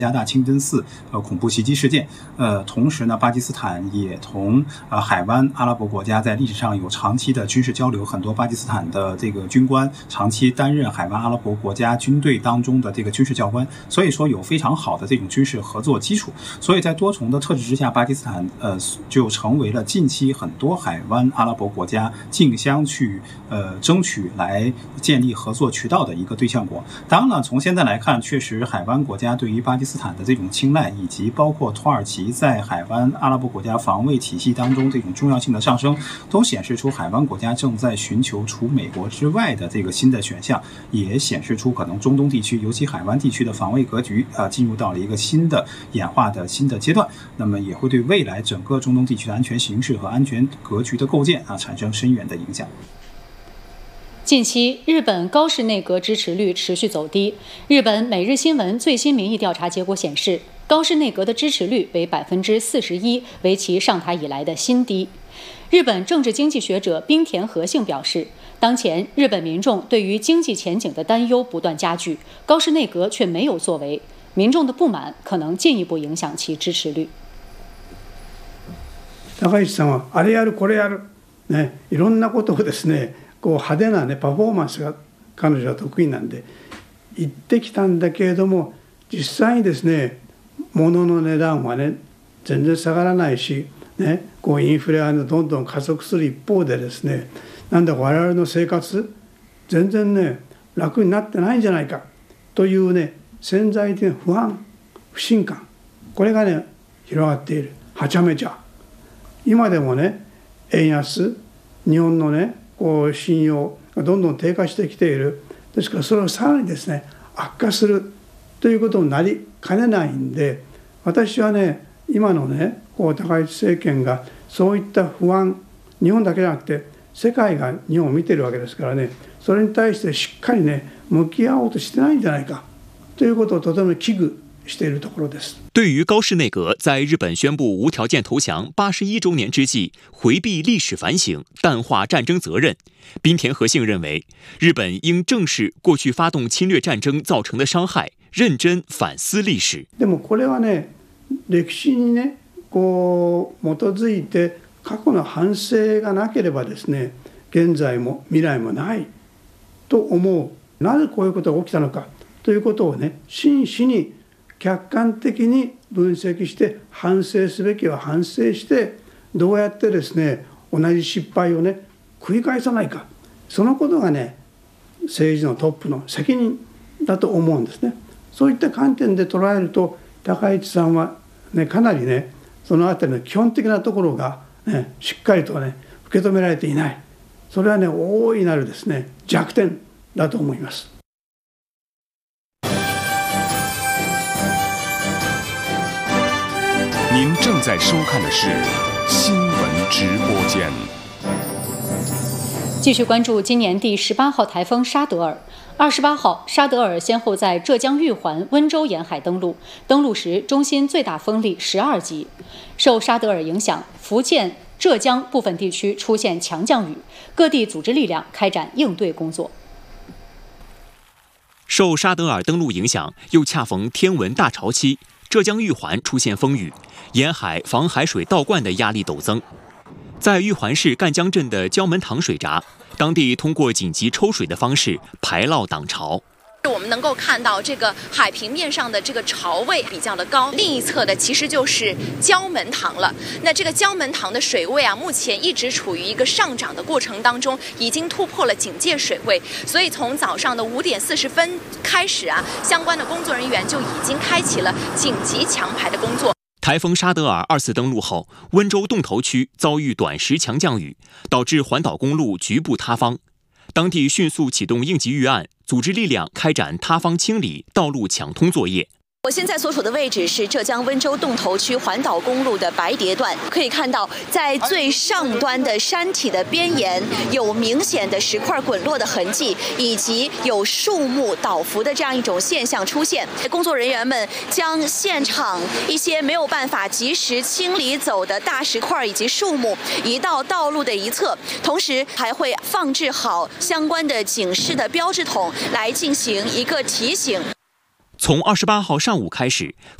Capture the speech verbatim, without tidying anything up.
加大清真寺呃恐怖袭击事件，呃，同时呢，巴基斯坦也同呃海湾阿拉伯国家在历史上有长期的军事交流，很多巴基斯坦的这个军官长期担任海湾阿拉伯国家军队当中的这个军事教官，所以说有非常好的这种军事合作基础。所以在多重的特质之下，巴基斯坦呃就成为了近期很多海湾阿拉伯国家竞相去呃争取来建立合作渠道的一个对象国。当然了，从现在来看，确实海湾国家对于巴基斯坦的这种青睐，以及包括土耳其在海湾阿拉伯国家防卫体系当中这种重要性的上升，都显示出海湾国家正在寻求除美国之外的这个新的选项，也显示出可能中东地区，尤其海湾地区的防卫格局啊、呃、进入到了一个新的演化的新的阶段，那么也会对未来整个中东地区的安全形势和安全格局的构建啊产生深远的影响。 近期，日本高市内阁支持率持续走低。日本每日新闻最新民意调查结果显示，高市内阁的支持率为百分之四十一，为其上台以来的新低。日本政治经济学者滨田和幸表示，当前日本民众对于经济前景的担忧不断加剧，高市内阁却没有作为，民众的不满可能进一步影响其支持率。 高市さんはあれやるこれやるね、いろんなことをですね。こう派手な、ね、パフォーマンスが彼女は得意なんで言ってきたんだけれども、実際にですね物の値段はね全然下がらないし、ね、こうインフレは、ね、どんどん加速する一方でですね、なんだか我々の生活全然ね楽になってないんじゃないかというね潜在的な不安不信感、これがね広がっている。はちゃめちゃ今でもね円安、日本のねこう信用がどんどん低下してきている。ですからそれをさらにですね悪化するということになりかねないんで、私はね今のねこう高市政権がそういった不安、日本だけじゃなくて世界が日本を見ているわけですからね、それに対してしっかりね向き合おうとしてないんじゃないかということをとても危惧しているところです。 对于高市内阁在日本宣布无条件投降八十一周年之际回避历史反省、淡化战争责任，滨田和幸认为，日本应正视过去发动侵略战争造成的伤害，认真反思历史。 でもこれはね、歴史にねこう基づいて過去の反省がなければですね、現在も未来もないと思う。なぜこういうことが起きたのかということをね、真摯に客観的に分析して反省すべきは反省して、どうやってですね同じ失敗をね繰り返さないか、そのことがね政治のトップの責任だと思うんですね。そういった観点で捉えると高市さんは、ね、かなりねそのあたりの基本的なところが、ね、しっかりとね受け止められていない。それはね大いなるですね弱点だと思います。 您正在收看的是新闻直播间。 继续关注今年第十八号台风沙德尔。二十八号，沙德尔先后在浙江玉环、温州沿海登陆，登陆时中心最大风力十二级。受沙德尔影响，福建、浙江部分地区出现强降雨，各地组织力量开展应对工作。 受沙德尔登陆影响，又恰逢天文大潮期，浙江玉环出现风雨，沿海防海水倒灌的压力陡增。在玉环市赣江镇的胶门塘水闸，当地通过紧急抽水的方式排涝挡潮。 我们能够看到这个海平面上的这个潮位比较的高，另一侧的其实就是胶门塘了。那这个胶门塘的水位啊，目前一直处于一个上涨的过程当中，已经突破了警戒水位。所以从早上的五点四十分开始啊，相关的工作人员就已经开启了紧急抢排的工作。 台风沙德尔二次登陆后，温州洞头区遭遇短时强降雨，导致环岛公路局部塌方。当地迅速启动应急预案，组织力量开展塌方清理、道路抢通作业。 我现在所处的位置是浙江温州洞头区环岛公路的白叠段，可以看到在最上端的山体的边沿有明显的石块滚落的痕迹，以及有树木倒伏的这样一种现象出现。工作人员们将现场一些没有办法及时清理走的大石块以及树木移到道路的一侧，同时还会放置好相关的警示的标志筒来进行一个提醒。 从二十八号上午开始，